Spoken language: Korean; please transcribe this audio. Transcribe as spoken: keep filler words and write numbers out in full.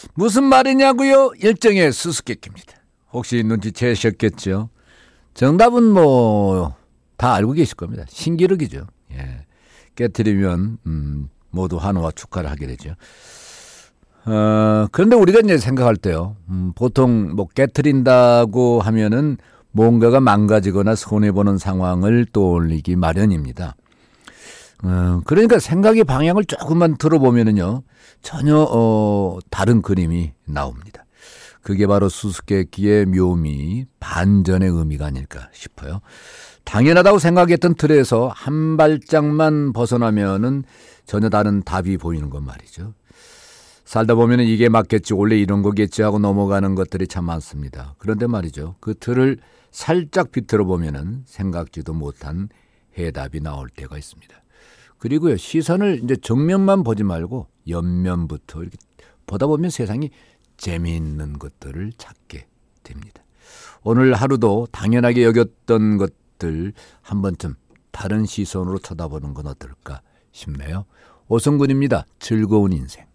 무슨 말이냐고요? 일정의 수수께끼입니다. 혹시 눈치채셨겠죠? 정답은 뭐 다 알고 계실 겁니다. 신기록이죠. 예. 깨트리면 음, 모두 환호와 축하를 하게 되죠. 어, 그런데 우리가 이제 생각할 때요. 음, 보통 뭐 깨트린다고 하면은 뭔가가 망가지거나 손해보는 상황을 떠올리기 마련입니다. 어, 그러니까 생각의 방향을 조금만 들어보면은요, 전혀 어, 다른 그림이 나옵니다. 그게 바로 수수께끼의 묘미, 반전의 의미가 아닐까 싶어요. 당연하다고 생각했던 틀에서 한 발짝만 벗어나면은 전혀 다른 답이 보이는 건 말이죠. 살다 보면은 이게 맞겠지, 원래 이런 거겠지 하고 넘어가는 것들이 참 많습니다. 그런데 말이죠, 그 틀을 살짝 비틀어 보면은 생각지도 못한 해답이 나올 때가 있습니다. 그리고요, 시선을 이제 정면만 보지 말고 옆면부터 이렇게 보다 보면 세상이 재미있는 것들을 찾게 됩니다. 오늘 하루도 당연하게 여겼던 것들 한 번쯤 다른 시선으로 쳐다보는 건 어떨까 싶네요. 오성근입니다. 즐거운 인생.